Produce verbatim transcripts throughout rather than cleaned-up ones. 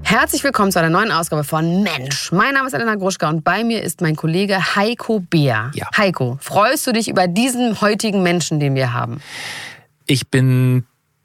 Herzlich willkommen zu einer neuen Ausgabe von Mensch. Mein Name ist Elena Gruschka und bei mir ist mein Kollege Heiko Beer. Ja. Heiko, freust du dich über diesen heutigen Menschen, den wir haben? Ich bin,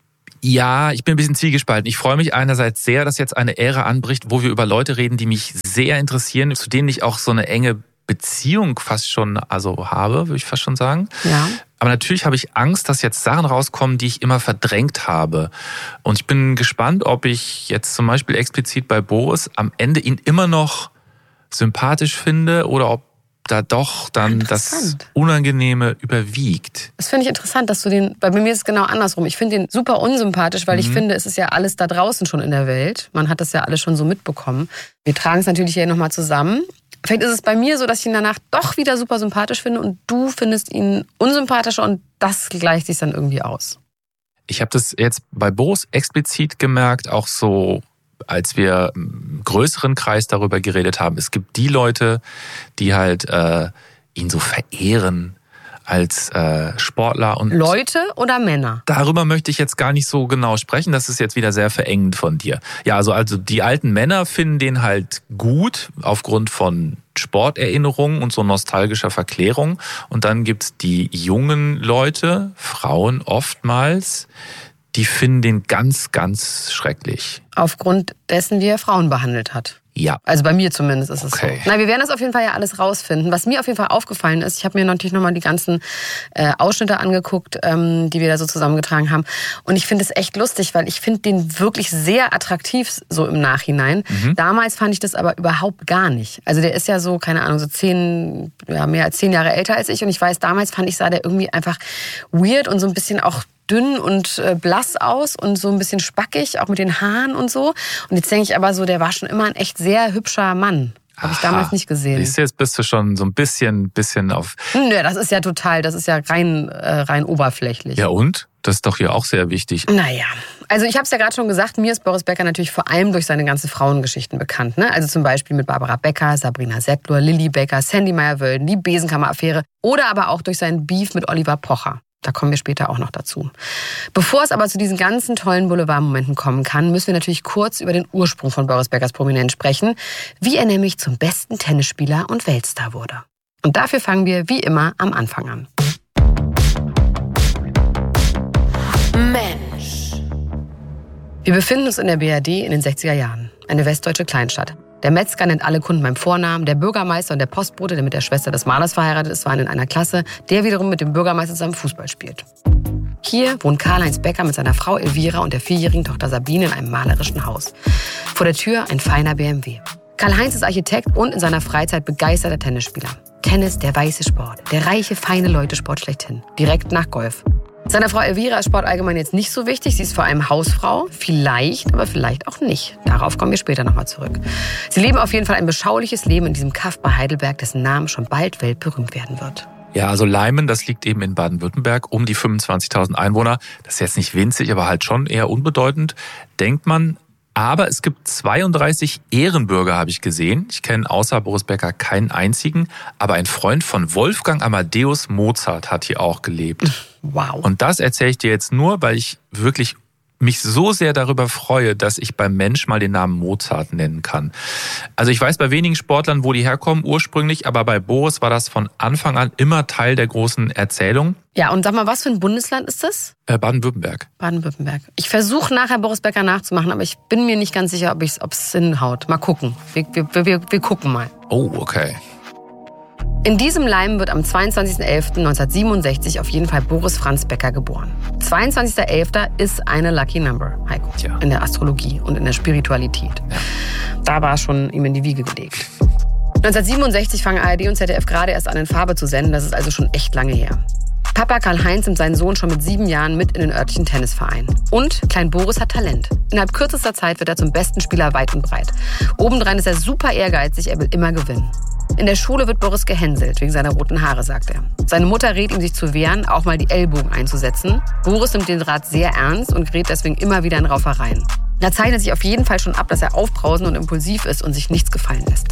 ja, ich bin ein bisschen zwiegespalten. Ich freue mich einerseits sehr, dass jetzt eine Ära anbricht, wo wir über Leute reden, die mich sehr interessieren, zu denen ich auch so eine enge Beziehung fast schon also habe, würde ich fast schon sagen. Ja. Aber natürlich habe ich Angst, dass jetzt Sachen rauskommen, die ich immer verdrängt habe. Und ich bin gespannt, ob ich jetzt zum Beispiel explizit bei Boris am Ende ihn immer noch sympathisch finde oder ob da doch dann das Unangenehme überwiegt. Das finde ich interessant, dass du den, bei mir ist es genau andersrum. Ich finde den super unsympathisch, weil mhm. ich finde, es ist ja alles da draußen schon in der Welt. Man hat das ja alles schon so mitbekommen. Wir tragen es natürlich hier nochmal zusammen. Vielleicht ist es bei mir so, dass ich ihn danach doch wieder super sympathisch finde und du findest ihn unsympathischer und das gleicht sich dann irgendwie aus. Ich habe das jetzt bei Boris explizit gemerkt, auch so, als wir im größeren Kreis darüber geredet haben. Es gibt die Leute, die halt äh, ihn so verehren als äh, Sportler. Und Leute oder Männer? Darüber möchte ich jetzt gar nicht so genau sprechen. Das ist jetzt wieder sehr verengend von dir. Ja, also, also die alten Männer finden den halt gut aufgrund von Sporterinnerungen und so nostalgischer Verklärung. Und dann gibt's die jungen Leute, Frauen oftmals, die finden den ganz, ganz schrecklich. Aufgrund dessen, wie er Frauen behandelt hat. Ja. Also bei mir zumindest ist es okay. so. Na, wir werden das auf jeden Fall ja alles rausfinden. Was mir auf jeden Fall aufgefallen ist, ich habe mir natürlich nochmal die ganzen äh, Ausschnitte angeguckt, ähm, die wir da so zusammengetragen haben. Und ich finde es echt lustig, weil ich finde den wirklich sehr attraktiv so im Nachhinein. Mhm. Damals fand ich das aber überhaupt gar nicht. Also der ist ja so, keine Ahnung, so zehn, ja, mehr als zehn Jahre älter als ich. Und ich weiß, damals fand ich, sah der irgendwie einfach weird und so ein bisschen auch dünn und äh, blass aus und so ein bisschen spackig, auch mit den Haaren und so. Und jetzt denke ich aber so, der war schon immer ein echt sehr hübscher Mann. Habe ich damals nicht gesehen. Siehst du, jetzt bist du schon so ein bisschen, bisschen auf... Nö, das ist ja total, das ist ja rein, äh, rein oberflächlich. Ja und? Das ist doch hier auch sehr wichtig. Naja, also ich habe es ja gerade schon gesagt, mir ist Boris Becker natürlich vor allem durch seine ganzen Frauengeschichten bekannt. Ne? Also zum Beispiel mit Barbara Becker, Sabrina Settler, Lilly Becker, Sandy Meyer-Wölden, die Besenkammer-Affäre oder aber auch durch seinen Beef mit Oliver Pocher. Da kommen wir später auch noch dazu. Bevor es aber zu diesen ganzen tollen Boulevardmomenten kommen kann, müssen wir natürlich kurz über den Ursprung von Boris Beckers Prominenz sprechen, wie er nämlich zum besten Tennisspieler und Weltstar wurde. Und dafür fangen wir wie immer am Anfang an. Mensch. Wir befinden uns in der B R D in den sechziger Jahren, eine westdeutsche Kleinstadt. Der Metzger nennt alle Kunden beim Vornamen, der Bürgermeister und der Postbote, der mit der Schwester des Malers verheiratet ist, waren in einer Klasse, der wiederum mit dem Bürgermeister zusammen Fußball spielt. Hier wohnt Karl-Heinz Becker mit seiner Frau Elvira und der vierjährigen Tochter Sabine in einem malerischen Haus. Vor der Tür ein feiner B M W. Karl-Heinz ist Architekt und in seiner Freizeit begeisterter Tennisspieler. Tennis, der weiße Sport, der reiche, feine Leute-Sport schlechthin, direkt nach Golf. Seiner Frau Elvira ist Sport allgemein jetzt nicht so wichtig. Sie ist vor allem Hausfrau. Vielleicht, aber vielleicht auch nicht. Darauf kommen wir später nochmal zurück. Sie leben auf jeden Fall ein beschauliches Leben in diesem Kaff bei Heidelberg, dessen Name schon bald weltberühmt werden wird. Ja, also Leimen, das liegt eben in Baden-Württemberg, um die fünfundzwanzigtausend Einwohner. Das ist jetzt nicht winzig, aber halt schon eher unbedeutend, denkt man. Aber es gibt zweiunddreißig Ehrenbürger, habe ich gesehen. Ich kenne außer Boris Becker keinen einzigen. Aber ein Freund von Wolfgang Amadeus Mozart hat hier auch gelebt. Wow. Und das erzähle ich dir jetzt nur, weil ich wirklich mich so sehr darüber freue, dass ich beim Mensch mal den Namen Mozart nennen kann. Also ich weiß bei wenigen Sportlern, wo die herkommen ursprünglich, aber bei Boris war das von Anfang an immer Teil der großen Erzählung. Ja, und sag mal, was für ein Bundesland ist das? Äh, Baden-Württemberg. Baden-Württemberg. Ich versuche nachher Boris Becker nachzumachen, aber ich bin mir nicht ganz sicher, ob es hinhaut. Mal gucken. Wir, wir, wir, wir gucken mal. Oh, okay. In diesem Leim wird am zweiundzwanzigster elfter neunzehnhundertsiebenundsechzig auf jeden Fall Boris Franz Becker geboren. zweiundzwanzigster elfter ist eine Lucky Number, Heiko, Tja. in der Astrologie und in der Spiritualität. Ja. Da war es schon ihm in die Wiege gelegt. neunzehnhundertsiebenundsechzig fangen A R D und Z D F gerade erst an, in Farbe zu senden. Das ist also schon echt lange her. Papa Karl-Heinz nimmt seinen Sohn schon mit sieben Jahren mit in den örtlichen Tennisverein. Und Klein Boris hat Talent. Innerhalb kürzester Zeit wird er zum besten Spieler weit und breit. Obendrein ist er super ehrgeizig, er will immer gewinnen. In der Schule wird Boris gehänselt, wegen seiner roten Haare, sagt er. Seine Mutter rät ihm, sich zu wehren, auch mal die Ellbogen einzusetzen. Boris nimmt den Rat sehr ernst und gerät deswegen immer wieder in Raufereien. Da zeichnet sich auf jeden Fall schon ab, dass er aufbrausend und impulsiv ist und sich nichts gefallen lässt.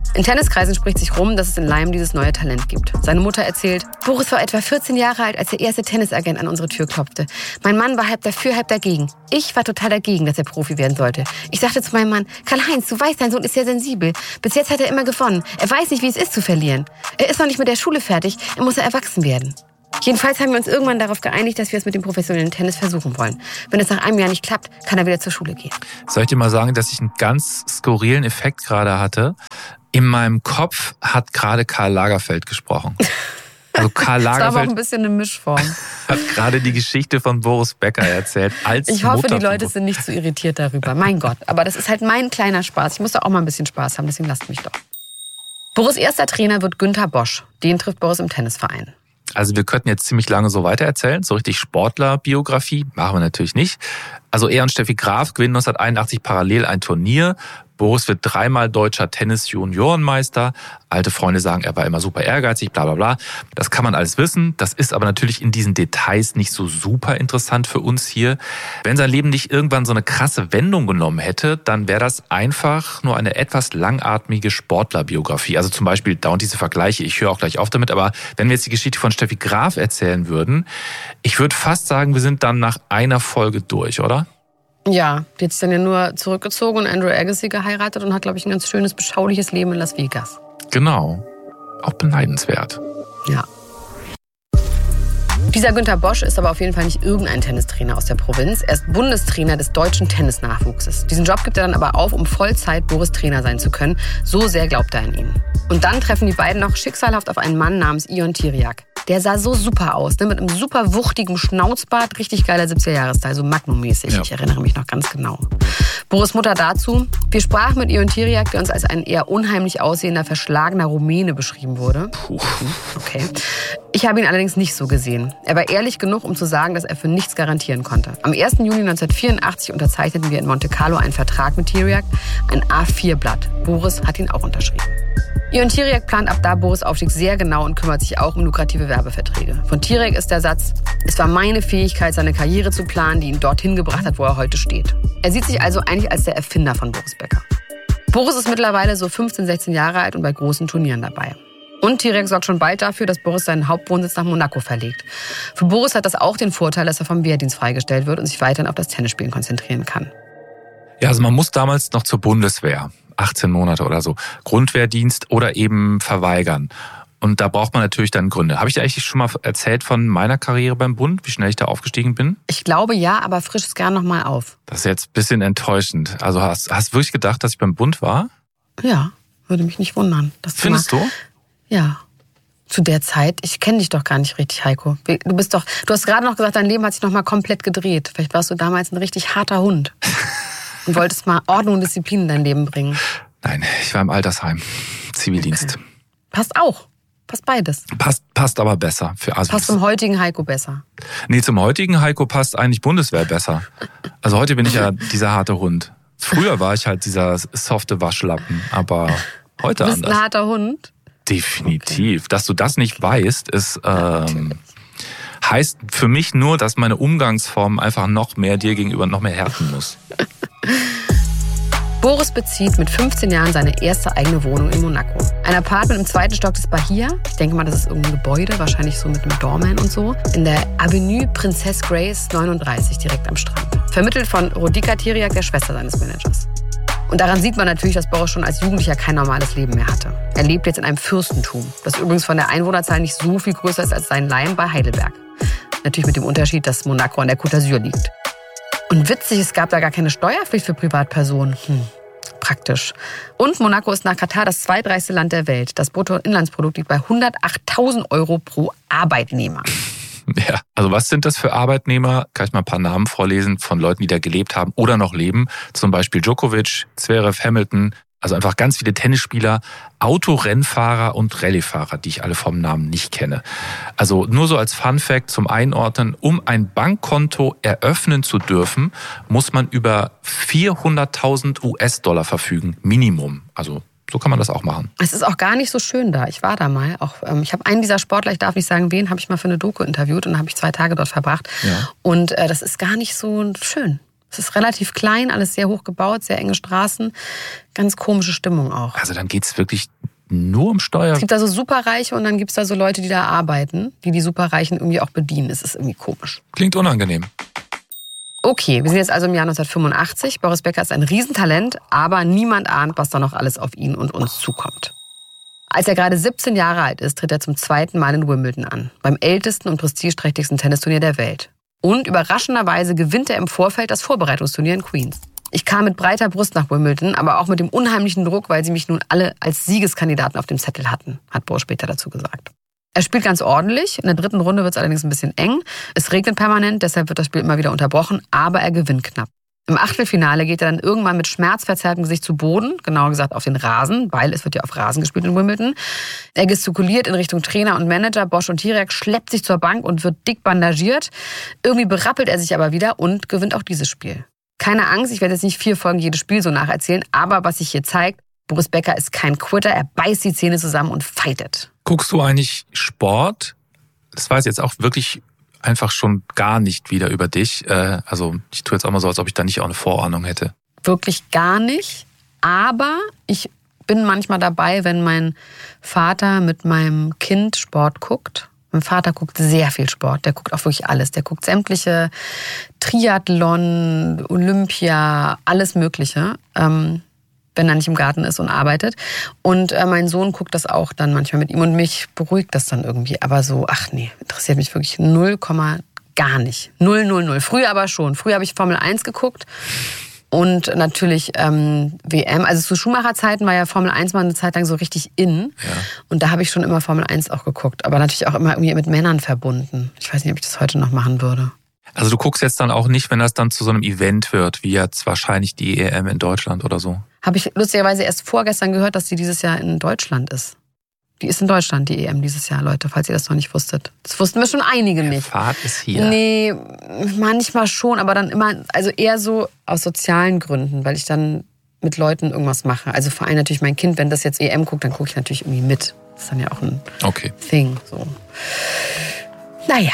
In Tenniskreisen spricht sich rum, dass es in Lyme dieses neue Talent gibt. Seine Mutter erzählt, Boris war etwa vierzehn Jahre alt, als der erste Tennisagent an unsere Tür klopfte. Mein Mann war halb dafür, halb dagegen. Ich war total dagegen, dass er Profi werden sollte. Ich sagte zu meinem Mann, Karl-Heinz, du weißt, dein Sohn ist sehr sensibel. Bis jetzt hat er immer gewonnen. Er weiß nicht, wie es ist zu verlieren. Er ist noch nicht mit der Schule fertig, er muss ja erwachsen werden. Jedenfalls haben wir uns irgendwann darauf geeinigt, dass wir es mit dem professionellen Tennis versuchen wollen. Wenn es nach einem Jahr nicht klappt, kann er wieder zur Schule gehen. Soll ich dir mal sagen, dass ich einen ganz skurrilen Effekt gerade hatte? In meinem Kopf hat gerade Karl Lagerfeld gesprochen. Also Karl Lagerfeld das war aber auch ein bisschen eine Mischform. Hat gerade die Geschichte von Boris Becker erzählt. Als ich hoffe, Mutter die Leute sind nicht zu irritiert darüber. Mein Gott, aber das ist halt mein kleiner Spaß. Ich muss da auch mal ein bisschen Spaß haben, deswegen lasst mich doch. Boris' erster Trainer wird Günther Bosch. Den trifft Boris im Tennisverein. Also wir könnten jetzt ziemlich lange so weitererzählen, so richtig Sportlerbiografie, machen wir natürlich nicht. Also er und Steffi Graf gewinnen neunzehnhunderteinundachtzig parallel ein Turnier. Boris wird dreimal deutscher Tennis-Juniorenmeister. Alte Freunde sagen, er war immer super ehrgeizig, bla bla bla. Das kann man alles wissen. Das ist aber natürlich in diesen Details nicht so super interessant für uns hier. Wenn sein Leben nicht irgendwann so eine krasse Wendung genommen hätte, dann wäre das einfach nur eine etwas langatmige Sportlerbiografie. Also zum Beispiel dauernd diese Vergleiche. Ich höre auch gleich auf damit. Aber wenn wir jetzt die Geschichte von Steffi Graf erzählen würden, ich würde fast sagen, wir sind dann nach einer Folge durch, oder? Ja, die hat sich dann ja nur zurückgezogen und Andrew Agassi geheiratet und hat, glaube ich, ein ganz schönes, beschauliches Leben in Las Vegas. Genau. Auch beneidenswert. Ja. Dieser Günther Bosch ist aber auf jeden Fall nicht irgendein Tennistrainer aus der Provinz. Er ist Bundestrainer des deutschen Tennisnachwuchses. Diesen Job gibt er dann aber auf, um Vollzeit Boris Trainer sein zu können. So sehr glaubt er an ihn. Und dann treffen die beiden noch schicksalhaft auf einen Mann namens Ion Tiriac. Der sah so super aus, ne? Mit einem super wuchtigen Schnauzbart, richtig geiler siebziger-Jahres-Style, so Magnum-mäßig. Ja. Ich erinnere mich noch ganz genau. Boris' Mutter dazu: Wir sprachen mit Ion Tiriac, der uns als ein eher unheimlich aussehender, verschlagener Rumäne beschrieben wurde. Puh. Okay. Ich habe ihn allerdings nicht so gesehen. Er war ehrlich genug, um zu sagen, dass er für nichts garantieren konnte. Am ersten Juni neunzehnhundertvierundachtzig unterzeichneten wir in Monte Carlo einen Vertrag mit Tiriac, ein A vier Blatt. Boris hat ihn auch unterschrieben. Ion Tiriac plant ab da Boris' Aufstieg sehr genau und kümmert sich auch um lukrative Werbeverträge. Von Tiriac ist der Satz: Es war meine Fähigkeit, seine Karriere zu planen, die ihn dorthin gebracht hat, wo er heute steht. Er sieht sich also eigentlich als der Erfinder von Boris Becker. Boris ist mittlerweile so fünfzehn, sechzehn Jahre alt und bei großen Turnieren dabei. Und Tiriac sorgt schon bald dafür, dass Boris seinen Hauptwohnsitz nach Monaco verlegt. Für Boris hat das auch den Vorteil, dass er vom Wehrdienst freigestellt wird und sich weiterhin auf das Tennisspielen konzentrieren kann. Ja, also man muss damals noch zur Bundeswehr, achtzehn Monate oder so, Grundwehrdienst oder eben verweigern. Und da braucht man natürlich dann Gründe. Habe ich dir eigentlich schon mal erzählt von meiner Karriere beim Bund, wie schnell ich da aufgestiegen bin? Ich glaube ja, aber frisch es gern nochmal auf. Das ist jetzt ein bisschen enttäuschend. Also hast du wirklich gedacht, dass ich beim Bund war? Ja, würde mich nicht wundern. Findest du? Ja. Zu der Zeit, ich kenne dich doch gar nicht richtig, Heiko. Du bist doch, du hast gerade noch gesagt, dein Leben hat sich noch mal komplett gedreht. Vielleicht warst du damals ein richtig harter Hund und wolltest mal Ordnung und Disziplin in dein Leben bringen. Nein, ich war im Altersheim, Zivildienst. Okay. Passt auch, passt beides. Passt, passt aber besser für Assis. Passt zum heutigen Heiko besser. Nee, zum heutigen Heiko passt eigentlich Bundeswehr besser. Also heute bin ich ja dieser harte Hund. Früher war ich halt dieser softe Waschlappen, aber heute anders. Du bist ein harter Hund? Definitiv. Okay. Dass du das nicht weißt, ist ähm, heißt für mich nur, dass meine Umgangsform einfach noch mehr dir gegenüber noch mehr härten muss. Boris bezieht mit fünfzehn Jahren seine erste eigene Wohnung in Monaco. Ein Apartment im zweiten Stock des Bahia. Ich denke mal, das ist irgendein Gebäude, wahrscheinlich so mit einem Doorman und so. In der Avenue Princess Grace neununddreißig, direkt am Strand. Vermittelt von Rodica Tiriac, der Schwester seines Managers. Und daran sieht man natürlich, dass Boris schon als Jugendlicher kein normales Leben mehr hatte. Er lebt jetzt in einem Fürstentum, das übrigens von der Einwohnerzahl nicht so viel größer ist als sein Lyme bei Heidelberg. Natürlich mit dem Unterschied, dass Monaco an der Côte d'Azur liegt. Und witzig, es gab da gar keine Steuerpflicht für Privatpersonen. Hm, praktisch. Und Monaco ist nach Katar das zweitreichste Land der Welt. Das Bruttoinlandsprodukt liegt bei hundertachttausend Euro pro Arbeitnehmer. Ja, also was sind das für Arbeitnehmer? Kann ich mal ein paar Namen vorlesen von Leuten, die da gelebt haben oder noch leben. Zum Beispiel Djokovic, Zverev, Hamilton. Also einfach ganz viele Tennisspieler, Autorennfahrer und Rallyefahrer, die ich alle vom Namen nicht kenne. Also nur so als Funfact zum Einordnen: Um ein Bankkonto eröffnen zu dürfen, muss man über vierhunderttausend U S-Dollar verfügen, Minimum. Also so kann man das auch machen. Es ist auch gar nicht so schön da. Ich war da mal. Auch, ähm, ich habe einen dieser Sportler, ich darf nicht sagen wen, habe ich mal für eine Doku interviewt und dann habe ich zwei Tage dort verbracht. Ja. Und äh, das ist gar nicht so schön. Es ist relativ klein, alles sehr hoch gebaut, sehr enge Straßen. Ganz komische Stimmung auch. Also dann geht's wirklich nur um Steuer. Es gibt da so Superreiche und dann gibt es da so Leute, die da arbeiten, die die Superreichen irgendwie auch bedienen. Es ist irgendwie komisch. Klingt unangenehm. Okay, wir sind jetzt also im Jahr neunzehnhundertfünfundachtzig. Boris Becker ist ein Riesentalent, aber niemand ahnt, was da noch alles auf ihn und uns zukommt. Als er gerade siebzehn Jahre alt ist, tritt er zum zweiten Mal in Wimbledon an, beim ältesten und prestigeträchtigsten Tennisturnier der Welt. Und überraschenderweise gewinnt er im Vorfeld das Vorbereitungsturnier in Queens. Ich kam mit breiter Brust nach Wimbledon, aber auch mit dem unheimlichen Druck, weil sie mich nun alle als Siegeskandidaten auf dem Zettel hatten, hat Boris später dazu gesagt. Er spielt ganz ordentlich. In der dritten Runde wird es allerdings ein bisschen eng. Es regnet permanent, deshalb wird das Spiel immer wieder unterbrochen, aber er gewinnt knapp. Im Achtelfinale geht er dann irgendwann mit schmerzverzerrtem Gesicht zu Boden, genauer gesagt auf den Rasen, weil es wird ja auf Rasen gespielt in Wimbledon. Er gestikuliert in Richtung Trainer und Manager. Bosch und Hirak schleppt sich zur Bank und wird dick bandagiert. Irgendwie berappelt er sich aber wieder und gewinnt auch dieses Spiel. Keine Angst, ich werde jetzt nicht vier Folgen jedes Spiel so nacherzählen, aber was sich hier zeigt, Boris Becker ist kein Quitter, er beißt die Zähne zusammen und fightet. Guckst du eigentlich Sport? Das weiß ich jetzt auch wirklich einfach schon gar nicht wieder über dich. Also ich tue jetzt auch mal so, als ob ich da nicht auch eine Vorahnung hätte. Wirklich gar nicht. Aber ich bin manchmal dabei, wenn mein Vater mit meinem Kind Sport guckt. Mein Vater guckt sehr viel Sport. Der guckt auch wirklich alles. Der guckt sämtliche Triathlon, Olympia, alles Mögliche. Ähm, wenn er nicht im Garten ist und arbeitet. Und äh, mein Sohn guckt das auch dann manchmal mit ihm und mich beruhigt das dann irgendwie. Aber so, ach nee, interessiert mich wirklich null, gar nicht. Null, null, null. Früher aber schon. Früher habe ich Formel eins geguckt und natürlich ähm, W M. Also zu Schumacher-Zeiten war ja Formel eins mal eine Zeit lang so richtig in. Ja. Und da habe ich schon immer Formel eins auch geguckt. Aber natürlich auch immer irgendwie mit Männern verbunden. Ich weiß nicht, ob ich das heute noch machen würde. Also du guckst jetzt dann auch nicht, wenn das dann zu so einem Event wird, wie jetzt wahrscheinlich die E M in Deutschland oder so. Habe ich lustigerweise erst vorgestern gehört, dass die dieses Jahr in Deutschland ist. Die ist in Deutschland, die E M dieses Jahr, Leute, falls ihr das noch nicht wusstet. Das wussten wir schon einige nicht. Der Fahrt ist hier. Nee, manchmal schon, aber dann immer, also eher so aus sozialen Gründen, weil ich dann mit Leuten irgendwas mache. Also vor allem natürlich mein Kind, wenn das jetzt E M guckt, dann gucke ich natürlich irgendwie mit. Das ist dann ja auch ein okay. Thing. So. Naja.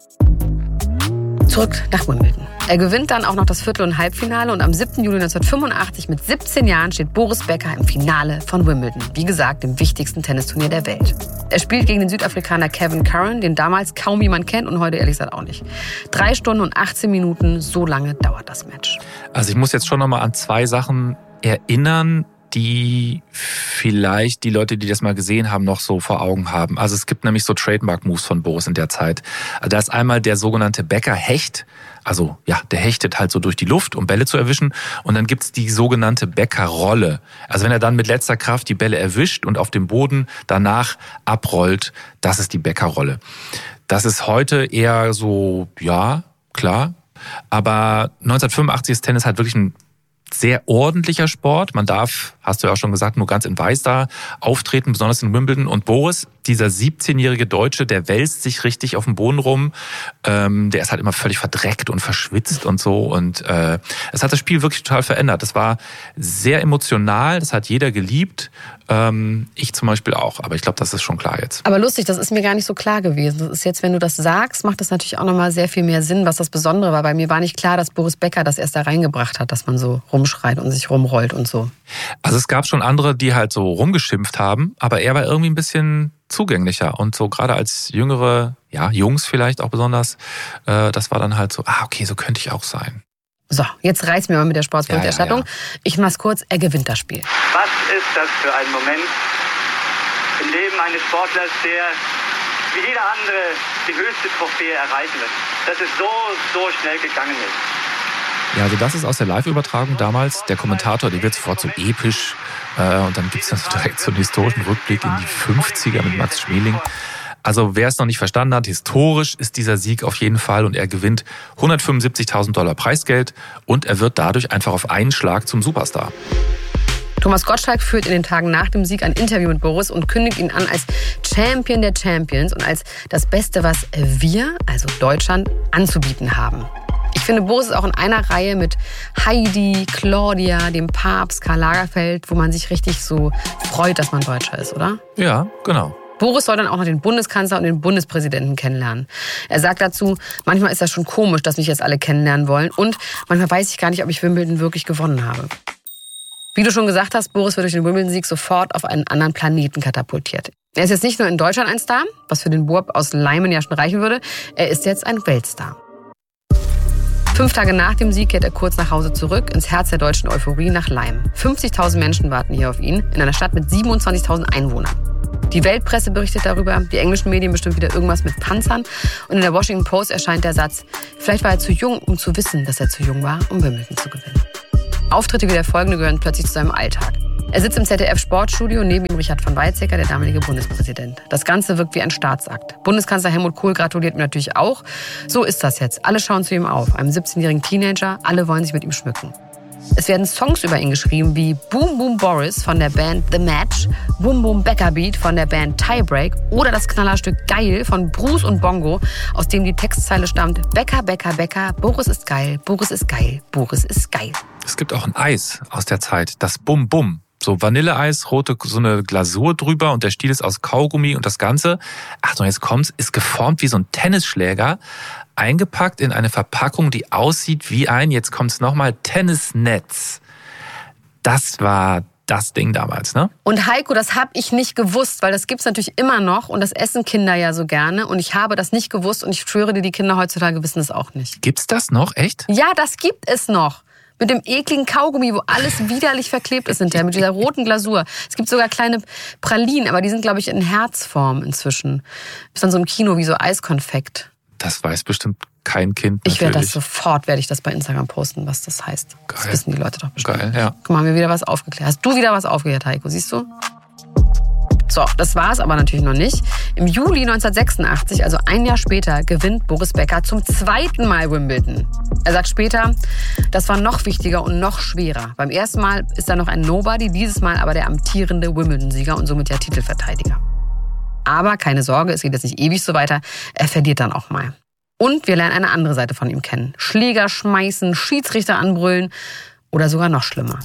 Zurück nach Wimbledon. Er gewinnt dann auch noch das Viertel- und Halbfinale und am siebten Juli neunzehnhundertfünfundachtzig mit siebzehn Jahren steht Boris Becker im Finale von Wimbledon. Wie gesagt, dem wichtigsten Tennisturnier der Welt. Er spielt gegen den Südafrikaner Kevin Curran, den damals kaum jemand kennt und heute ehrlich gesagt auch nicht. Drei Stunden und achtzehn Minuten, so lange dauert das Match. Also ich muss jetzt schon noch mal an zwei Sachen erinnern, die vielleicht die Leute, die das mal gesehen haben, noch so vor Augen haben. Also es gibt nämlich so Trademark-Moves von Boris in der Zeit. Also da ist einmal der sogenannte Becker-Hecht. Also ja, der hechtet halt so durch die Luft, um Bälle zu erwischen. Und dann gibt's die sogenannte Becker-Rolle. Also wenn er dann mit letzter Kraft die Bälle erwischt und auf dem Boden danach abrollt, das ist die Becker-Rolle. Das ist heute eher so, ja, klar. Aber neunzehnhundertfünfundachtzig ist Tennis halt wirklich ein sehr ordentlicher Sport. Man darf, hast du ja auch schon gesagt, nur ganz in Weiß da auftreten, besonders in Wimbledon. Und Boris, dieser siebzehnjährige Deutsche, der wälzt sich richtig auf dem Boden rum. Ähm, der ist halt immer völlig verdreckt und verschwitzt und so. Und äh, es hat das Spiel wirklich total verändert. Das war sehr emotional, das hat jeder geliebt. Ähm, ich zum Beispiel auch, aber ich glaube, das ist schon klar jetzt. Aber lustig, das ist mir gar nicht so klar gewesen. Das ist jetzt, wenn du das sagst, macht das natürlich auch nochmal sehr viel mehr Sinn, was das Besondere war. Bei mir war nicht klar, dass Boris Becker das erst da reingebracht hat, dass man so rumschreit und sich rumrollt und so. Also es gab schon andere, die halt so rumgeschimpft haben, aber er war irgendwie ein bisschen zugänglicher und so gerade als jüngere, ja, Jungs vielleicht auch besonders, äh, das war dann halt so, ah, okay, so könnte ich auch sein. So, jetzt reicht's mir mal mit der Sportberichterstattung. Ja, ja, ja. Ich mach's kurz, er gewinnt das Spiel. Was ist das für ein Moment im Leben eines Sportlers, der wie jeder andere die höchste Trophäe erreichen wird, dass es so, so schnell gegangen ist? Ja, also das ist aus der Live-Übertragung damals. Der Kommentator, der wird sofort so episch. Äh, und dann gibt's dann so direkt so einen historischen Rückblick in die fünfziger mit Max Schmeling. Also wer es noch nicht verstanden hat, historisch ist dieser Sieg auf jeden Fall und er gewinnt hundertfünfundsiebzigtausend Dollar Preisgeld und er wird dadurch einfach auf einen Schlag zum Superstar. Thomas Gottschalk führt in den Tagen nach dem Sieg ein Interview mit Boris und kündigt ihn an als Champion der Champions und als das Beste, was wir, also Deutschland, anzubieten haben. Ich finde, Boris ist auch in einer Reihe mit Heidi, Claudia, dem Papst, Karl Lagerfeld, wo man sich richtig so freut, dass man Deutscher ist, oder? Ja, genau. Boris soll dann auch noch den Bundeskanzler und den Bundespräsidenten kennenlernen. Er sagt dazu, manchmal ist das schon komisch, dass mich jetzt alle kennenlernen wollen und manchmal weiß ich gar nicht, ob ich Wimbledon wirklich gewonnen habe. Wie du schon gesagt hast, Boris wird durch den Wimbledon-Sieg sofort auf einen anderen Planeten katapultiert. Er ist jetzt nicht nur in Deutschland ein Star, was für den Burb aus Leimen ja schon reichen würde, er ist jetzt ein Weltstar. Fünf Tage nach dem Sieg kehrt er kurz nach Hause zurück, ins Herz der deutschen Euphorie nach Leim. fünfzigtausend Menschen warten hier auf ihn, in einer Stadt mit siebenundzwanzigtausend Einwohnern. Die Weltpresse berichtet darüber, die englischen Medien bestimmt wieder irgendwas mit Panzern. Und in der Washington Post erscheint der Satz, vielleicht war er zu jung, um zu wissen, dass er zu jung war, um Wimbledon zu gewinnen. Auftritte wie der folgende gehören plötzlich zu seinem Alltag. Er sitzt im Z D F-Sportstudio, neben ihm Richard von Weizsäcker, der damalige Bundespräsident. Das Ganze wirkt wie ein Staatsakt. Bundeskanzler Helmut Kohl gratuliert ihm natürlich auch. So ist das jetzt. Alle schauen zu ihm auf. Einem siebzehnjährigen Teenager, alle wollen sich mit ihm schmücken. Es werden Songs über ihn geschrieben wie Boom Boom Boris von der Band The Match, Boom Boom Becca Beat von der Band Tiebreak oder das Knallerstück Geil von Bruce und Bongo, aus dem die Textzeile stammt: Becca, Becca, Becca, Boris ist geil, Boris ist geil, Boris ist geil. Es gibt auch ein Eis aus der Zeit, das Bum Bum. So Vanilleeis, rote, so eine Glasur drüber und der Stiel ist aus Kaugummi und das Ganze, Achtung, jetzt kommt's, ist geformt wie so ein Tennisschläger, eingepackt in eine Verpackung, die aussieht wie ein, jetzt kommt's nochmal, Tennisnetz. Das war das Ding damals, ne? Und Heiko, das habe ich nicht gewusst, weil das gibt's natürlich immer noch und das essen Kinder ja so gerne und ich habe das nicht gewusst und ich schwöre dir, die Kinder heutzutage wissen es auch nicht. Gibt's das noch, echt? Ja, das gibt es noch. Mit dem ekligen Kaugummi, wo alles widerlich verklebt ist hinterher, mit dieser roten Glasur. Es gibt sogar kleine Pralinen, aber die sind, glaube ich, in Herzform inzwischen. Ist dann so im Kino wie so Eiskonfekt. Das weiß bestimmt kein Kind natürlich. Ich werde das sofort, werde ich das bei Instagram posten, was das heißt. Geil. Das wissen die Leute doch bestimmt. Geil, ja. Guck mal, haben wir wieder was aufgeklärt. Hast du wieder was aufgeklärt, Heiko, siehst du? So, das war es aber natürlich noch nicht. Im Juli neunzehnhundertsechsundachtzig, also ein Jahr später, gewinnt Boris Becker zum zweiten Mal Wimbledon. Er sagt später, das war noch wichtiger und noch schwerer. Beim ersten Mal ist er noch ein Nobody, dieses Mal aber der amtierende Wimbledon-Sieger und somit der Titelverteidiger. Aber keine Sorge, es geht jetzt nicht ewig so weiter, er verliert dann auch mal. Und wir lernen eine andere Seite von ihm kennen. Schläger schmeißen, Schiedsrichter anbrüllen oder sogar noch schlimmer.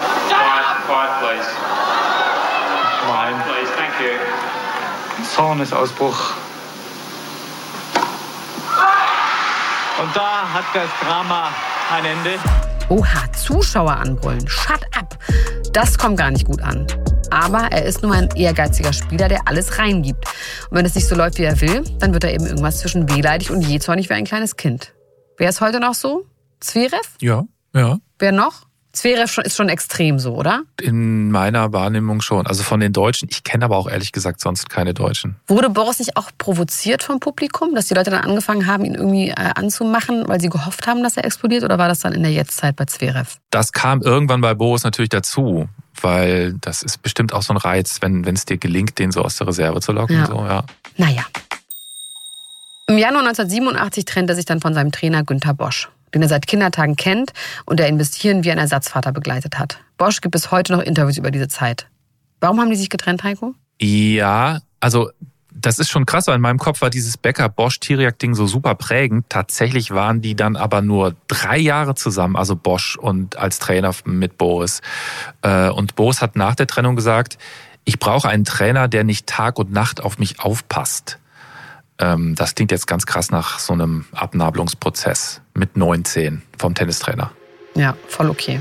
Zornesausbruch. Und da hat das Drama ein Ende. Oha, Zuschauer anbrüllen. Shut up. Das kommt gar nicht gut an. Aber er ist nur ein ehrgeiziger Spieler, der alles reingibt. Und wenn es nicht so läuft, wie er will, dann wird er eben irgendwas zwischen wehleidig und jähzornig wie ein kleines Kind. Wer ist heute noch so? Zverev? Ja, ja. Wer noch? Zverev ist schon extrem so, oder? In meiner Wahrnehmung schon. Also von den Deutschen. Ich kenne aber auch ehrlich gesagt sonst keine Deutschen. Wurde Boris nicht auch provoziert vom Publikum, dass die Leute dann angefangen haben, ihn irgendwie äh, anzumachen, weil sie gehofft haben, dass er explodiert? Oder war das dann in der Jetztzeit bei Zverev? Das kam irgendwann bei Boris natürlich dazu. Weil das ist bestimmt auch so ein Reiz, wenn es dir gelingt, den so aus der Reserve zu locken. Ja. So, ja. Naja. Im Januar neunzehnhundertsiebenundachtzig trennt er sich dann von seinem Trainer Günter Bosch, den er seit Kindertagen kennt und der ihn bis hierhin wie ein Ersatzvater begleitet hat. Bosch gibt bis heute noch Interviews über diese Zeit. Warum haben die sich getrennt, Heiko? Ja, also das ist schon krass, weil in meinem Kopf war dieses Becker-Bosch-Tiriac-Ding so super prägend. Tatsächlich waren die dann aber nur drei Jahre zusammen, also Bosch und als Trainer mit Boris. Und Boris hat nach der Trennung gesagt, ich brauche einen Trainer, der nicht Tag und Nacht auf mich aufpasst. Das klingt jetzt ganz krass nach so einem Abnabelungsprozess mit neunzehn vom Tennistrainer. Ja, voll okay.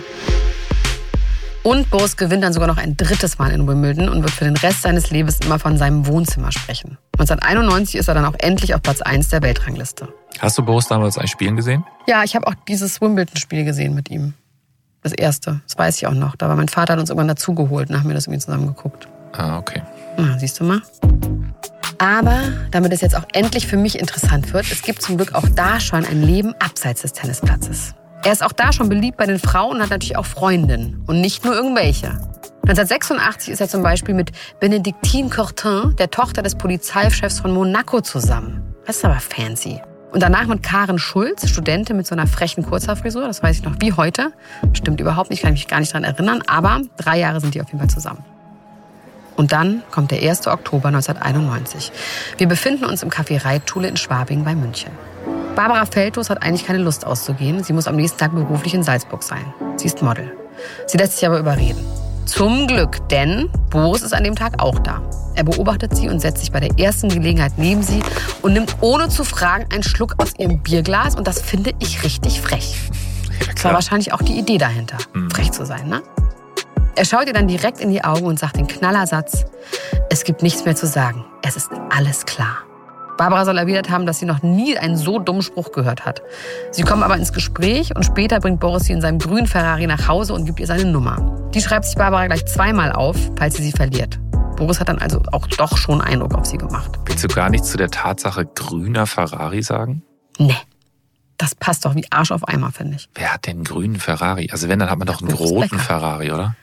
Und Boris gewinnt dann sogar noch ein drittes Mal in Wimbledon und wird für den Rest seines Lebens immer von seinem Wohnzimmer sprechen. neunzehnhunderteinundneunzig ist er dann auch endlich auf Platz eins der Weltrangliste. Hast du Boris damals ein Spielen gesehen? Ja, ich habe auch dieses Wimbledon-Spiel gesehen mit ihm. Das erste, das weiß ich auch noch. Da war mein Vater, hat uns irgendwann dazugeholt und haben wir das irgendwie zusammen geguckt. Ah, okay. Na, siehst du mal. Aber damit es jetzt auch endlich für mich interessant wird, es gibt zum Glück auch da schon ein Leben abseits des Tennisplatzes. Er ist auch da schon beliebt bei den Frauen und hat natürlich auch Freundinnen. Und nicht nur irgendwelche. neunzehnhundertsechsundachtzig ist er zum Beispiel mit Bénédictine Courtin, der Tochter des Polizeichefs von Monaco, zusammen. Das ist aber fancy. Und danach mit Karen Schulz, Studentin mit so einer frechen Kurzhaarfrisur. Das weiß ich noch wie heute. Stimmt überhaupt nicht, kann ich mich gar nicht daran erinnern. Aber drei Jahre sind die auf jeden Fall zusammen. Und dann kommt der erste Oktober neunzehnhunderteinundneunzig. Wir befinden uns im Café Reitschule in Schwabing bei München. Barbara Feldtos hat eigentlich keine Lust auszugehen. Sie muss am nächsten Tag beruflich in Salzburg sein. Sie ist Model. Sie lässt sich aber überreden. Zum Glück, denn Boris ist an dem Tag auch da. Er beobachtet sie und setzt sich bei der ersten Gelegenheit neben sie und nimmt ohne zu fragen einen Schluck aus ihrem Bierglas. Und das finde ich richtig frech. Ja, das war wahrscheinlich auch die Idee dahinter, mhm. frech zu sein, ne? Er schaut ihr dann direkt in die Augen und sagt den Knallersatz: Es gibt nichts mehr zu sagen. Es ist alles klar. Barbara soll erwidert haben, dass sie noch nie einen so dummen Spruch gehört hat. Sie kommen aber ins Gespräch und später bringt Boris sie in seinem grünen Ferrari nach Hause und gibt ihr seine Nummer. Die schreibt sich Barbara gleich zweimal auf, falls sie sie verliert. Boris hat dann also auch doch schon Eindruck auf sie gemacht. Willst du gar nichts zu der Tatsache grüner Ferrari sagen? Nee. Das passt doch wie Arsch auf Eimer, finde ich. Wer hat denn einen grünen Ferrari? Also wenn, dann hat man doch einen roten Ferrari, oder?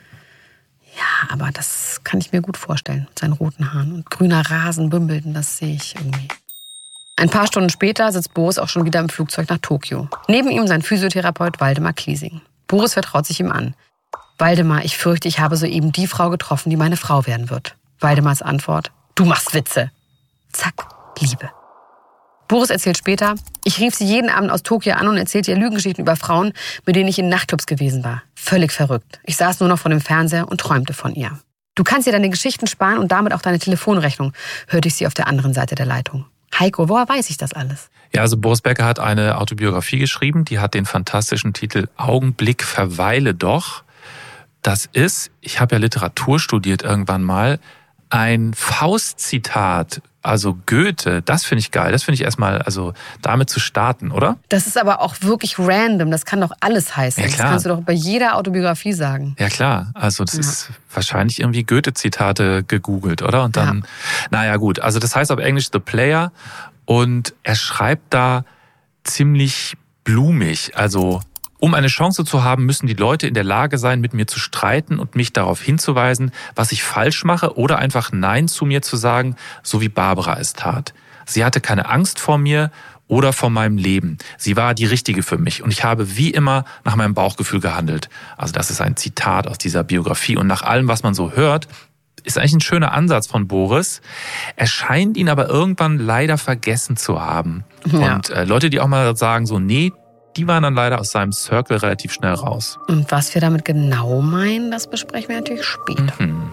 Ja, aber das kann ich mir gut vorstellen. Mit seinen roten Haaren und grüner Rasen, Wimbledon, das sehe ich irgendwie. Ein paar Stunden später sitzt Boris auch schon wieder im Flugzeug nach Tokio. Neben ihm sein Physiotherapeut Waldemar Kliesing. Boris vertraut sich ihm an. Waldemar, ich fürchte, ich habe soeben die Frau getroffen, die meine Frau werden wird. Waldemars Antwort: Du machst Witze. Zack, Liebe. Boris erzählt später: Ich rief sie jeden Abend aus Tokio an und erzählte ihr Lügengeschichten über Frauen, mit denen ich in Nachtclubs gewesen war. Völlig verrückt. Ich saß nur noch vor dem Fernseher und träumte von ihr. Du kannst dir deine Geschichten sparen und damit auch deine Telefonrechnung, hörte ich sie auf der anderen Seite der Leitung. Heiko, woher weiß ich das alles? Ja, also Boris Becker hat eine Autobiografie geschrieben, die hat den fantastischen Titel Augenblick, verweile doch. Das ist, ich habe ja Literatur studiert irgendwann mal, ein Faust-Zitat, also Goethe. Das finde ich geil. Das finde ich erstmal, also damit zu starten, oder? Das ist aber auch wirklich random. Das kann doch alles heißen. Ja, klar. Das kannst du doch bei jeder Autobiografie sagen. Ja, klar. Also das Ja. ist wahrscheinlich irgendwie Goethe-Zitate gegoogelt, oder? Und dann, Ja. naja gut. Also das heißt auf Englisch The Player und er schreibt da ziemlich blumig. Also um eine Chance zu haben, müssen die Leute in der Lage sein, mit mir zu streiten und mich darauf hinzuweisen, was ich falsch mache oder einfach Nein zu mir zu sagen, so wie Barbara es tat. Sie hatte keine Angst vor mir oder vor meinem Leben. Sie war die Richtige für mich und ich habe wie immer nach meinem Bauchgefühl gehandelt. Also das ist ein Zitat aus dieser Biografie und nach allem, was man so hört, ist eigentlich ein schöner Ansatz von Boris. Er scheint ihn aber irgendwann leider vergessen zu haben. Ja. Und äh, Leute, die auch mal sagen so, nee, die waren dann leider aus seinem Circle relativ schnell raus. Und was wir damit genau meinen, das besprechen wir natürlich später. Mhm.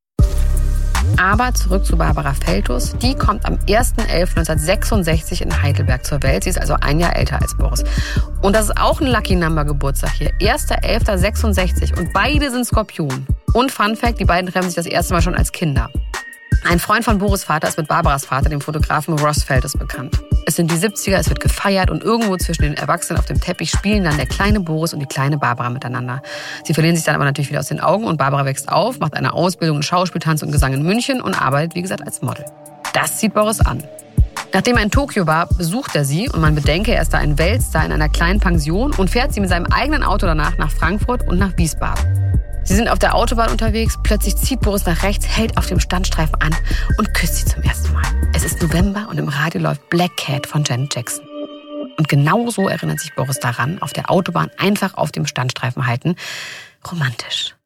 Aber zurück zu Barbara Feldhus. Die kommt am erster elfter neunzehnhundertsechsundsechzig in Heidelberg zur Welt. Sie ist also ein Jahr älter als Boris. Und das ist auch ein Lucky Number Geburtstag hier. erster elfter neunzehnhundertsechsundsechzig. Und beide sind Skorpion. Und Fun Fact, die beiden treffen sich das erste Mal schon als Kinder. Ein Freund von Boris' Vater ist mit Barbaras Vater, dem Fotografen Ross Feldhus, bekannt. Es sind die siebziger, es wird gefeiert und irgendwo zwischen den Erwachsenen auf dem Teppich spielen dann der kleine Boris und die kleine Barbara miteinander. Sie verlieren sich dann aber natürlich wieder aus den Augen und Barbara wächst auf, macht eine Ausbildung in Schauspiel, Tanz und Gesang in München und arbeitet, wie gesagt, als Model. Das zieht Boris an. Nachdem er in Tokio war, besucht er sie und man bedenke, er ist da ein Weltstar in einer kleinen Pension und fährt sie mit seinem eigenen Auto danach nach Frankfurt und nach Wiesbaden. Sie sind auf der Autobahn unterwegs, plötzlich zieht Boris nach rechts, hält auf dem Standstreifen an und küsst sie zum ersten Mal. Es ist November und im Radio läuft Black Cat von Janet Jackson. Und genau so erinnert sich Boris daran, auf der Autobahn einfach auf dem Standstreifen halten. Romantisch.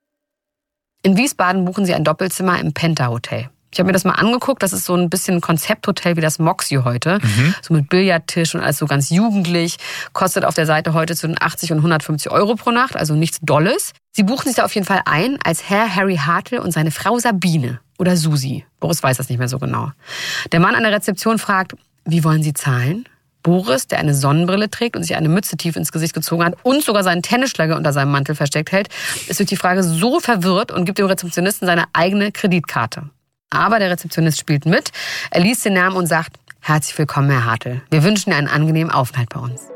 In Wiesbaden buchen sie ein Doppelzimmer im Penta Hotel. Ich habe mir das mal angeguckt, das ist so ein bisschen ein Konzepthotel wie das Moxie heute. Mhm. So mit Billardtisch und alles so ganz jugendlich. Kostet auf der Seite heute zwischen achtzig und hundertfünfzig Euro pro Nacht, also nichts Dolles. Sie buchen sich da auf jeden Fall ein als Herr Harry Hartl und seine Frau Sabine oder Susi. Boris weiß das nicht mehr so genau. Der Mann an der Rezeption fragt, wie wollen Sie zahlen? Boris, der eine Sonnenbrille trägt und sich eine Mütze tief ins Gesicht gezogen hat und sogar seinen Tennisschläger unter seinem Mantel versteckt hält, ist durch die Frage so verwirrt und gibt dem Rezeptionisten seine eigene Kreditkarte. Aber der Rezeptionist spielt mit, er liest den Namen und sagt, herzlich willkommen, Herr Hartl. Wir wünschen Ihnen einen angenehmen Aufenthalt bei uns.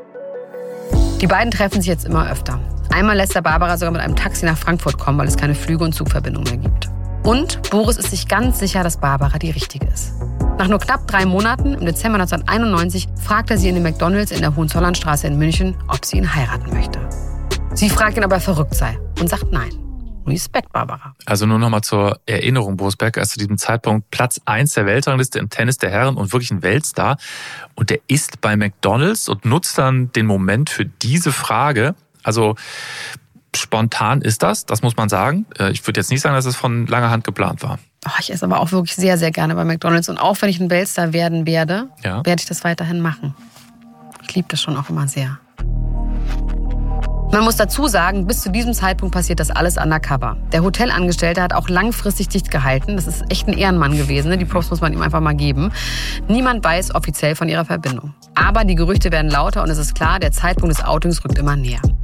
Die beiden treffen sich jetzt immer öfter. Einmal lässt er Barbara sogar mit einem Taxi nach Frankfurt kommen, weil es keine Flüge und Zugverbindungen mehr gibt. Und Boris ist sich ganz sicher, dass Barbara die Richtige ist. Nach nur knapp drei Monaten, im Dezember neunzehnhunderteinundneunzig, fragt er sie in den McDonald's in der Hohenzollernstraße in München, ob sie ihn heiraten möchte. Sie fragt ihn, ob er verrückt sei und sagt nein. Respekt, Barbara. Also nur nochmal zur Erinnerung, Boris Becker ist zu diesem Zeitpunkt Platz eins der Weltrangliste im Tennis der Herren und wirklich ein Weltstar. Und der ist bei McDonald's und nutzt dann den Moment für diese Frage. Also spontan ist das, das muss man sagen. Ich würde jetzt nicht sagen, dass es von langer Hand geplant war. Oh, ich esse aber auch wirklich sehr, sehr gerne bei McDonald's. Und auch wenn ich ein Weltstar werden werde, ja. werde ich das weiterhin machen. Ich liebe das schon auch immer sehr. Man muss dazu sagen, bis zu diesem Zeitpunkt passiert das alles undercover. Der Hotelangestellte hat auch langfristig dicht gehalten. Das ist echt ein Ehrenmann gewesen. Ne? Die Props muss man ihm einfach mal geben. Niemand weiß offiziell von ihrer Verbindung. Aber die Gerüchte werden lauter und es ist klar, der Zeitpunkt des Outings rückt immer näher.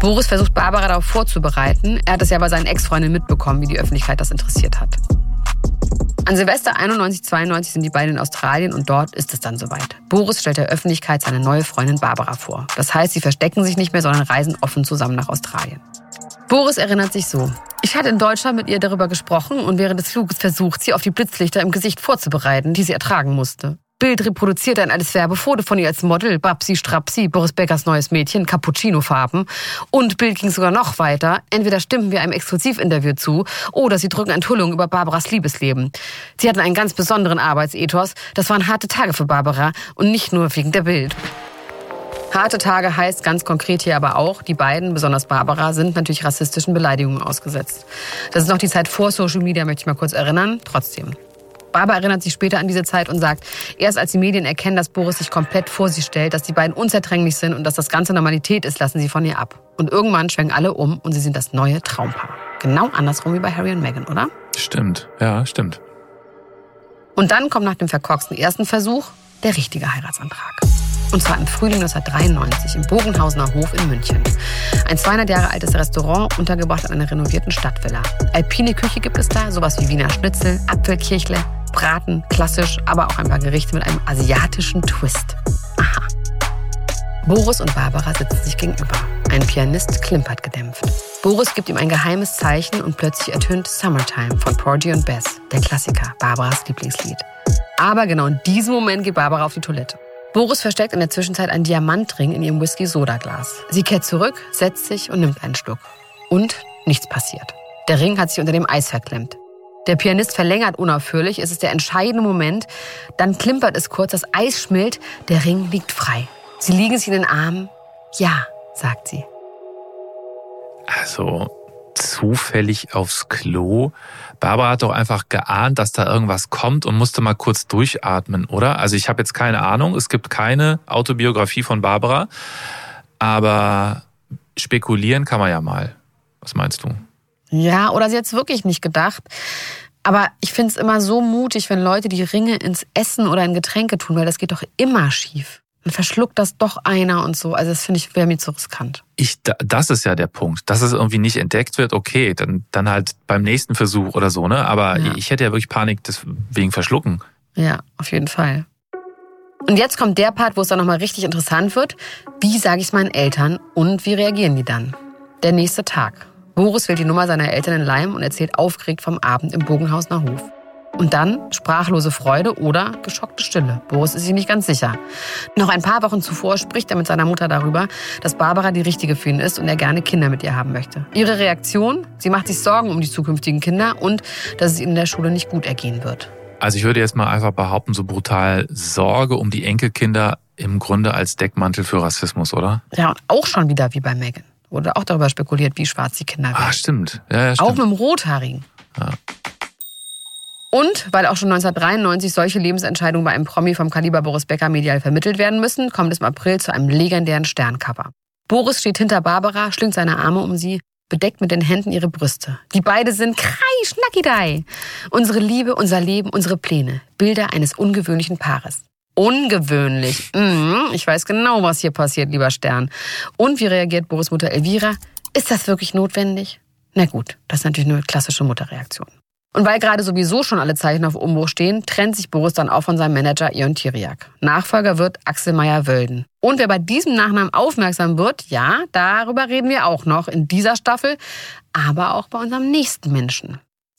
Boris versucht, Barbara darauf vorzubereiten. Er hat es ja bei seinen Ex-Freundinnen mitbekommen, wie die Öffentlichkeit das interessiert hat. An Silvester einundneunzig zweiundneunzig sind die beiden in Australien und dort ist es dann soweit. Boris stellt der Öffentlichkeit seine neue Freundin Barbara vor. Das heißt, sie verstecken sich nicht mehr, sondern reisen offen zusammen nach Australien. Boris erinnert sich so: Ich hatte in Deutschland mit ihr darüber gesprochen und während des Fluges versucht, sie auf die Blitzlichter im Gesicht vorzubereiten, die sie ertragen musste. Bild reproduzierte ein altes Werbefoto von ihr als Model, Babsi Strapsi, Boris Beckers neues Mädchen, Cappuccino-Farben. Und Bild ging sogar noch weiter. Entweder stimmen wir einem Exklusivinterview zu oder sie drücken Enthüllungen über Barbaras Liebesleben. Sie hatten einen ganz besonderen Arbeitsethos. Das waren harte Tage für Barbara und nicht nur wegen der Bild. Harte Tage heißt ganz konkret hier aber auch, die beiden, besonders Barbara, sind natürlich rassistischen Beleidigungen ausgesetzt. Das ist noch die Zeit vor Social Media, möchte ich mal kurz erinnern. Trotzdem. Barbara erinnert sich später an diese Zeit und sagt, erst als die Medien erkennen, dass Boris sich komplett vor sie stellt, dass die beiden unzertrennlich sind und dass das Ganze Normalität ist, lassen sie von ihr ab. Und irgendwann schwenken alle um und sie sind das neue Traumpaar. Genau andersrum wie bei Harry und Meghan, oder? Stimmt, ja, stimmt. Und dann kommt nach dem verkorksten ersten Versuch der richtige Heiratsantrag. Und zwar im Frühling neunzehnhundertdreiundneunzig im Bogenhausener Hof in München. Ein zweihundert Jahre altes Restaurant, untergebracht in einer renovierten Stadtvilla. Alpine Küche gibt es da, sowas wie Wiener Schnitzel, Apfelkirchle, Braten, klassisch, aber auch ein paar Gerichte mit einem asiatischen Twist. Aha. Boris und Barbara sitzen sich gegenüber. Ein Pianist klimpert gedämpft. Boris gibt ihm ein geheimes Zeichen und plötzlich ertönt Summertime von Porgy und Bess, der Klassiker, Barbaras Lieblingslied. Aber genau in diesem Moment geht Barbara auf die Toilette. Boris versteckt in der Zwischenzeit einen Diamantring in ihrem Whisky-Soda-Glas. Sie kehrt zurück, setzt sich und nimmt einen Schluck. Und nichts passiert. Der Ring hat sich unter dem Eis verklemmt. Der Pianist verlängert unaufhörlich, es ist der entscheidende Moment. Dann klimpert es kurz, das Eis schmilzt, der Ring liegt frei. Sie liegen sich in den Armen. Ja, sagt sie. Also zufällig aufs Klo. Barbara hat doch einfach geahnt, dass da irgendwas kommt und musste mal kurz durchatmen, oder? Also ich habe jetzt keine Ahnung, es gibt keine Autobiografie von Barbara, aber spekulieren kann man ja mal. Was meinst du? Ja, oder sie hat es wirklich nicht gedacht. Aber ich finde es immer so mutig, wenn Leute die Ringe ins Essen oder in Getränke tun, weil das geht doch immer schief. Dann verschluckt das doch einer und so. Also das finde ich, wäre mir zu riskant. Ich, das ist ja der Punkt. Dass es irgendwie nicht entdeckt wird, okay, dann, dann halt beim nächsten Versuch oder so, ne? Aber ja. Ich hätte ja wirklich Panik des, wegen Verschlucken. Ja, auf jeden Fall. Und jetzt kommt der Part, wo es dann nochmal richtig interessant wird. Wie sage ich es meinen Eltern und wie reagieren die dann? Der nächste Tag. Boris wählt die Nummer seiner Eltern in Leim und erzählt aufgeregt vom Abend im Bogenhausener Hof. Und dann sprachlose Freude oder geschockte Stille. Boris ist sich nicht ganz sicher. Noch ein paar Wochen zuvor spricht er mit seiner Mutter darüber, dass Barbara die Richtige für ihn ist und er gerne Kinder mit ihr haben möchte. Ihre Reaktion? Sie macht sich Sorgen um die zukünftigen Kinder und dass es ihnen in der Schule nicht gut ergehen wird. Also ich würde jetzt mal einfach behaupten, so brutal Sorge um die Enkelkinder im Grunde als Deckmantel für Rassismus, oder? Ja, und auch schon wieder wie bei Meghan. Wurde auch darüber spekuliert, wie schwarz die Kinder werden. Ah, stimmt. Ja, ja, stimmt. Auch mit dem Rothaarigen. Ja. Und weil auch schon neunzehnhundertdreiundneunzig solche Lebensentscheidungen bei einem Promi vom Kaliber Boris Becker medial vermittelt werden müssen, kommt es im April zu einem legendären Sterncover. Boris steht hinter Barbara, schlingt seine Arme um sie, bedeckt mit den Händen ihre Brüste. Die beiden sind krei, schnackidei. Unsere Liebe, unser Leben, unsere Pläne. Bilder eines ungewöhnlichen Paares. Ungewöhnlich. Mhm, ich weiß genau, was hier passiert, lieber Stern. Und wie reagiert Boris' Mutter Elvira? Ist das wirklich notwendig? Na gut, das ist natürlich eine klassische Mutterreaktion. Und weil gerade sowieso schon alle Zeichen auf Umbruch stehen, trennt sich Boris dann auch von seinem Manager Ion Tiriac. Nachfolger wird Axel Meyer-Wölden. Und wer bei diesem Nachnamen aufmerksam wird, ja, darüber reden wir auch noch in dieser Staffel, aber auch bei unserem nächsten Menschen.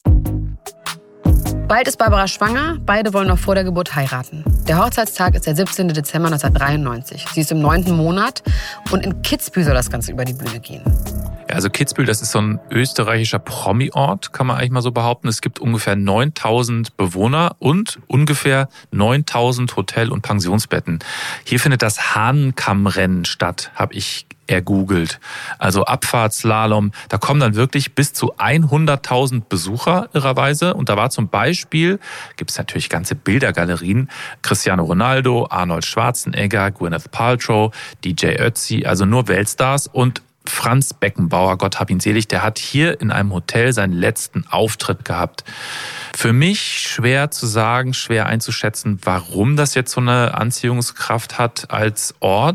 Bald ist Barbara schwanger, beide wollen noch vor der Geburt heiraten. Der Hochzeitstag ist der siebzehnten Dezember neunzehnhundertdreiundneunzig. Sie ist im neunten Monat und in Kitzbühel soll das Ganze über die Bühne gehen. Ja, also Kitzbühel, das ist so ein österreichischer Promi-Ort, kann man eigentlich mal so behaupten. Es gibt ungefähr neuntausend Bewohner und ungefähr neuntausend Hotel- und Pensionsbetten. Hier findet das Hahnenkammrennen statt, habe ich ergoogelt. Also Abfahrtsslalom, da kommen dann wirklich bis zu hunderttausend Besucher irrerweise. Und da war zum Beispiel, gibt es natürlich ganze Bildergalerien, Cristiano Ronaldo, Arnold Schwarzenegger, Gwyneth Paltrow, D J Ötzi, also nur Weltstars. Und Franz Beckenbauer, Gott hab ihn selig, der hat hier in einem Hotel seinen letzten Auftritt gehabt. Für mich schwer zu sagen, schwer einzuschätzen, warum das jetzt so eine Anziehungskraft hat als Ort.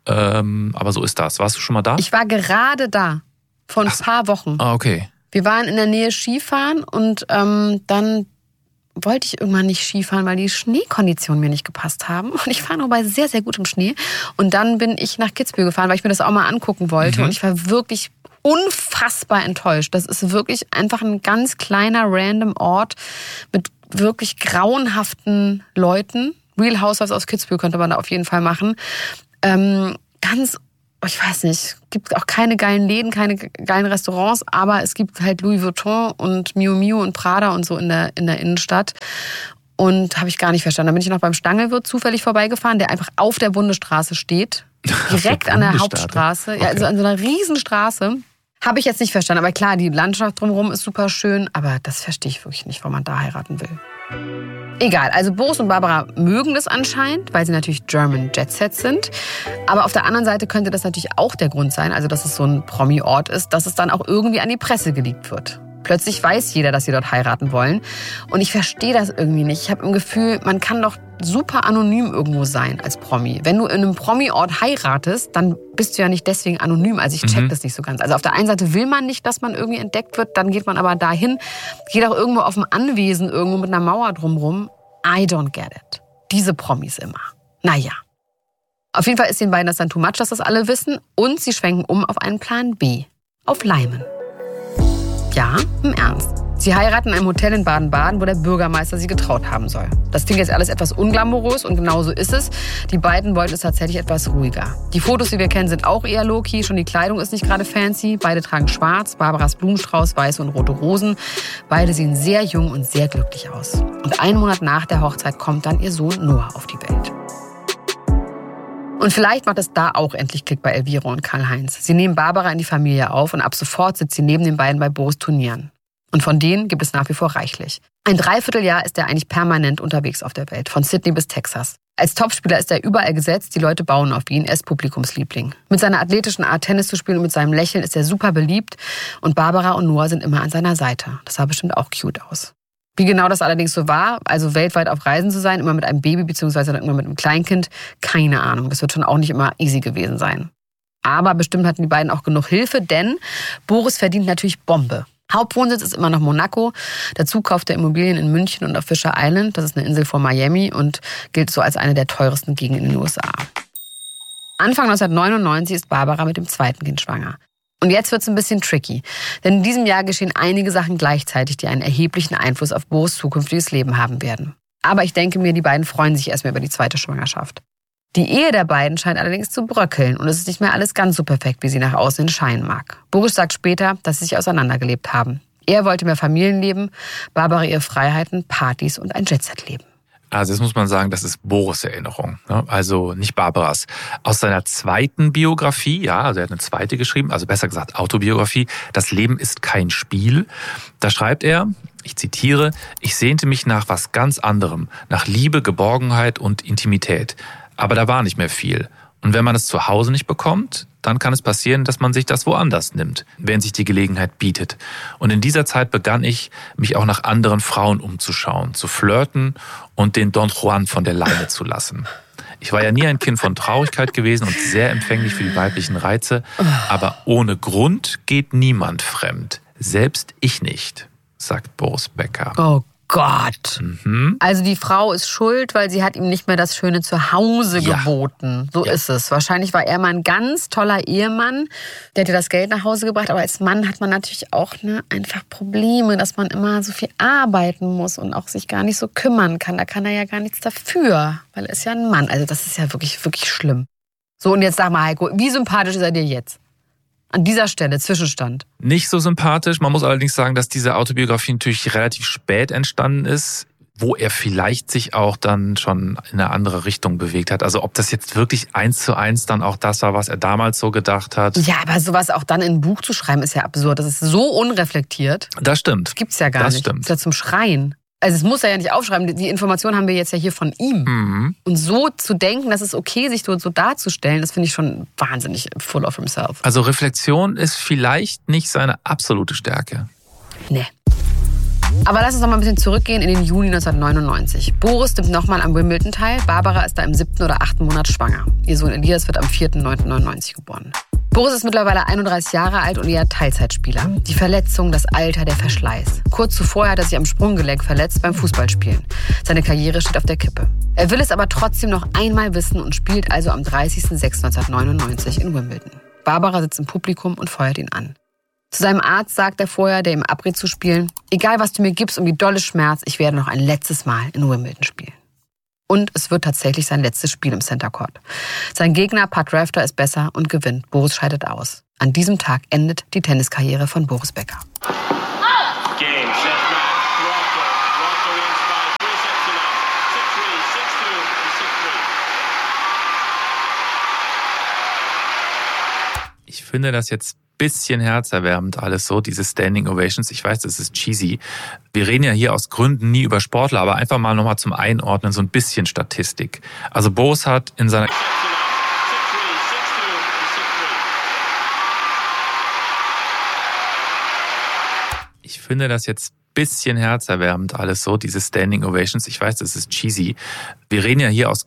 Ähm, aber so ist das. Warst du schon mal da? Ich war gerade da. Vor ein Ach, paar Wochen. Ah, okay. Wir waren in der Nähe Skifahren und ähm, dann wollte ich irgendwann nicht Skifahren, weil die Schneekonditionen mir nicht gepasst haben. Und ich fahre nur bei sehr, sehr gutem Schnee. Und dann bin ich nach Kitzbühel gefahren, weil ich mir das auch mal angucken wollte. Mhm. Und ich war wirklich unfassbar enttäuscht. Das ist wirklich einfach ein ganz kleiner, random Ort mit wirklich grauenhaften Leuten. Real Housewives aus Kitzbühel könnte man da auf jeden Fall machen. Ähm, ganz, ich weiß nicht, gibt auch keine geilen Läden, keine geilen Restaurants, aber es gibt halt Louis Vuitton und Miu Miu und Prada und so in der, in der Innenstadt. Und habe ich gar nicht verstanden. Dann bin ich noch beim Stangelwirt zufällig vorbeigefahren, der einfach auf der Bundesstraße steht. Direkt der an der Hauptstraße. Okay. Ja, also an so einer Riesenstraße. Habe ich jetzt nicht verstanden. Aber klar, die Landschaft drumherum ist super schön. Aber das verstehe ich wirklich nicht, warum man da heiraten will. Egal, also Boris und Barbara mögen das anscheinend, weil sie natürlich German Jet-Set sind. Aber auf der anderen Seite könnte das natürlich auch der Grund sein, also dass es so ein Promi-Ort ist, dass es dann auch irgendwie an die Presse geleakt wird. Plötzlich weiß jeder, dass sie dort heiraten wollen. Und ich verstehe das irgendwie nicht. Ich habe im Gefühl, man kann doch super anonym irgendwo sein als Promi. Wenn du in einem Promi-Ort heiratest, dann bist du ja nicht deswegen anonym. Also ich check mhm. das nicht so ganz. Also auf der einen Seite will man nicht, dass man irgendwie entdeckt wird. Dann geht man aber dahin, geht auch irgendwo auf dem Anwesen, irgendwo mit einer Mauer drumrum. I don't get it. Diese Promis immer. Naja. Auf jeden Fall ist den beiden das dann too much, dass das alle wissen. Und sie schwenken um auf einen Plan B. Auf Leimen. Ja, im Ernst. Sie heiraten in einem Hotel in Baden-Baden, wo der Bürgermeister sie getraut haben soll. Das klingt jetzt alles etwas unglamourös und genau so ist es. Die beiden wollten es tatsächlich etwas ruhiger. Die Fotos, die wir kennen, sind auch eher low-key. Schon die Kleidung ist nicht gerade fancy. Beide tragen schwarz, Barbaras Blumenstrauß, weiße und rote Rosen. Beide sehen sehr jung und sehr glücklich aus. Und einen Monat nach der Hochzeit kommt dann ihr Sohn Noah auf die Welt. Und vielleicht macht es da auch endlich Klick bei Elvira und Karl-Heinz. Sie nehmen Barbara in die Familie auf und ab sofort sitzt sie neben den beiden bei Boris Turnieren. Und von denen gibt es nach wie vor reichlich. Ein Dreivierteljahr ist er eigentlich permanent unterwegs auf der Welt, von Sydney bis Texas. Als Topspieler ist er überall gesetzt, die Leute bauen auf ihn, er ist Publikumsliebling. Mit seiner athletischen Art, Tennis zu spielen und mit seinem Lächeln ist er super beliebt. Und Barbara und Noah sind immer an seiner Seite. Das sah bestimmt auch cute aus. Wie genau das allerdings so war, also weltweit auf Reisen zu sein, immer mit einem Baby beziehungsweise immer mit einem Kleinkind, keine Ahnung. Das wird schon auch nicht immer easy gewesen sein. Aber bestimmt hatten die beiden auch genug Hilfe, denn Boris verdient natürlich Bombe. Hauptwohnsitz ist immer noch Monaco. Dazu kauft er Immobilien in München und auf Fisher Island. Das ist eine Insel vor Miami und gilt so als eine der teuersten Gegenden in den U S A. Anfang neunzehnhundertneunundneunzig ist Barbara mit dem zweiten Kind schwanger. Und jetzt wird es ein bisschen tricky. Denn in diesem Jahr geschehen einige Sachen gleichzeitig, die einen erheblichen Einfluss auf Boris' zukünftiges Leben haben werden. Aber ich denke mir, die beiden freuen sich erstmal über die zweite Schwangerschaft. Die Ehe der beiden scheint allerdings zu bröckeln und es ist nicht mehr alles ganz so perfekt, wie sie nach außen scheinen mag. Boris sagt später, dass sie sich auseinandergelebt haben. Er wollte mehr Familienleben, Barbara ihre Freiheiten, Partys und ein Jetset-Leben. Also jetzt muss man sagen, das ist Boris' Erinnerung, ne? Also nicht Barbaras. Aus seiner zweiten Biografie, ja, also er hat eine zweite geschrieben, also besser gesagt Autobiografie, Das Leben ist kein Spiel. Da schreibt er, ich zitiere, ich sehnte mich nach was ganz anderem, nach Liebe, Geborgenheit und Intimität. Aber da war nicht mehr viel. Und wenn man es zu Hause nicht bekommt, dann kann es passieren, dass man sich das woanders nimmt, wenn sich die Gelegenheit bietet. Und in dieser Zeit begann ich, mich auch nach anderen Frauen umzuschauen, zu flirten und den Don Juan von der Leine zu lassen. Ich war ja nie ein Kind von Traurigkeit gewesen und sehr empfänglich für die weiblichen Reize. Aber ohne Grund geht niemand fremd. Selbst ich nicht, sagt Boris Becker. Oh Gott. Mhm. Also die Frau ist schuld, weil sie hat ihm nicht mehr das schöne Zuhause Ja. geboten. So Ja. ist es. Wahrscheinlich war er mal ein ganz toller Ehemann. Der hat ihr das Geld nach Hause gebracht. Aber als Mann hat man natürlich auch ne, einfach Probleme, dass man immer so viel arbeiten muss und auch sich gar nicht so kümmern kann. Da kann er ja gar nichts dafür, weil er ist ja ein Mann. Also das ist ja wirklich, wirklich schlimm. So, und jetzt sag mal, Heiko, wie sympathisch ist er dir jetzt? An dieser Stelle, Zwischenstand. Nicht so sympathisch. Man muss allerdings sagen, dass diese Autobiografie natürlich relativ spät entstanden ist, wo er vielleicht sich auch dann schon in eine andere Richtung bewegt hat. Also ob das jetzt wirklich eins zu eins dann auch das war, was er damals so gedacht hat. Ja, aber sowas auch dann in ein Buch zu schreiben, ist ja absurd. Das ist so unreflektiert. Das stimmt. Das gibt's ja gar Das nicht. stimmt. Das ist ja zum Schreien. Also es muss er ja nicht aufschreiben. Die Information haben wir jetzt ja hier von ihm. Mhm. Und so zu denken, dass es okay, sich so, so darzustellen, das finde ich schon wahnsinnig full of himself. Also Reflexion ist vielleicht nicht seine absolute Stärke. Nee. Aber lass uns noch mal ein bisschen zurückgehen in den Juni neunzehnhundertneunundneunzig. Boris nimmt nochmal am Wimbledon teil. Barbara ist da im siebten oder achten Monat schwanger. Ihr Sohn Elias wird am vierten neunten neunundneunzig geboren. Boris ist mittlerweile einunddreißig Jahre alt und eher Teilzeitspieler. Die Verletzung, das Alter, der Verschleiß. Kurz zuvor hat er sich am Sprunggelenk verletzt beim Fußballspielen. Seine Karriere steht auf der Kippe. Er will es aber trotzdem noch einmal wissen und spielt also am dreißigsten sechsten neunzehnhundertneunundneunzig in Wimbledon. Barbara sitzt im Publikum und feuert ihn an. Zu seinem Arzt sagt er vorher, der ihm abrät zu spielen, egal was du mir gibst und wie doll es schmerzt, ich werde noch ein letztes Mal in Wimbledon spielen. Und es wird tatsächlich sein letztes Spiel im Center Court. Sein Gegner, Pat Rafter, ist besser und gewinnt. Boris scheidet aus. An diesem Tag endet die Tenniskarriere von Boris Becker. Ich finde das jetzt bisschen herzerwärmend alles so, diese Standing Ovations. Ich weiß, das ist cheesy. Wir reden ja hier aus Gründen nie über Sportler, aber einfach mal nochmal zum Einordnen so ein bisschen Statistik. Also Boris hat in seiner... Ich finde das jetzt bisschen herzerwärmend alles so, diese Standing Ovations. Ich weiß, das ist cheesy. Wir reden ja hier aus